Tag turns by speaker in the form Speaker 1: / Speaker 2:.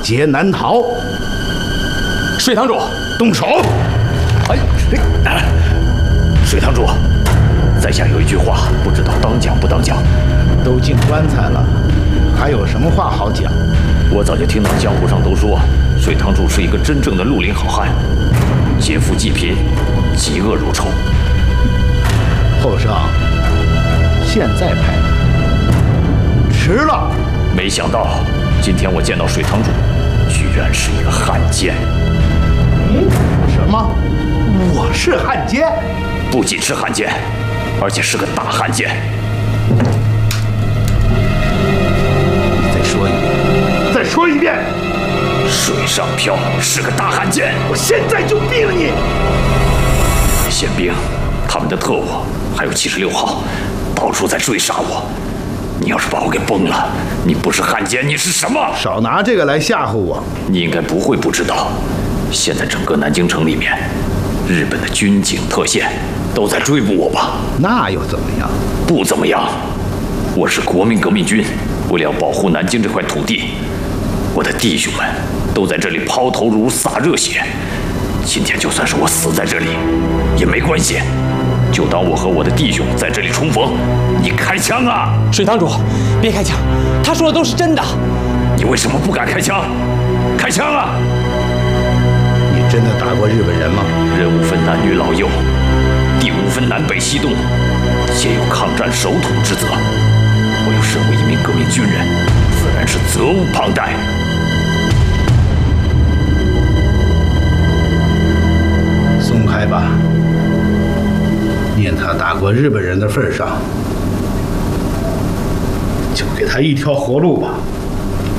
Speaker 1: 劫难逃。
Speaker 2: 水堂主，
Speaker 1: 动手！
Speaker 3: 水堂主，在下有一句话，不知道当讲不当讲。
Speaker 1: 都进棺材了，还有什么话好讲？
Speaker 3: 我早就听到江湖上都说，水堂主是一个真正的绿林好汉，劫富济贫，嫉恶如仇。
Speaker 1: 后生，现在拍板，迟了。
Speaker 3: 没想到今天我见到水堂主，居然是一个汉奸。
Speaker 1: 什么？我是汉奸？
Speaker 3: 不仅是汉奸，而且是个大汉奸。
Speaker 1: 你再说一遍，再说一遍。
Speaker 3: 水上漂是个大汉奸，
Speaker 1: 我现在就毙了你！
Speaker 3: 宪兵，他们的特务还有76号，到处在追杀我。你要是把我给崩了，你不是汉奸，你是什么？
Speaker 1: 少拿这个来吓唬我！
Speaker 3: 你应该不会不知道，现在整个南京城里面，日本的军警特线都在追捕我吧？
Speaker 1: 那又怎么样？
Speaker 3: 不怎么样。我是国民革命军，为了要保护南京这块土地，我的弟兄们都在这里抛头颅、洒热血。今天就算是我死在这里，也没关系。就当我和我的弟兄在这里重逢。你开枪啊！
Speaker 2: 水堂主，别开枪，他说的都是真的。
Speaker 3: 你为什么不敢开枪？开枪啊！
Speaker 1: 你真的打过日本人吗？
Speaker 3: 人无分男女老幼，地无分南北西东，皆有抗战守土之责。我又身为一名革命军人，自然是责无旁贷。
Speaker 1: 松开吧，念他打过日本人的份上，就给他一条活路吧。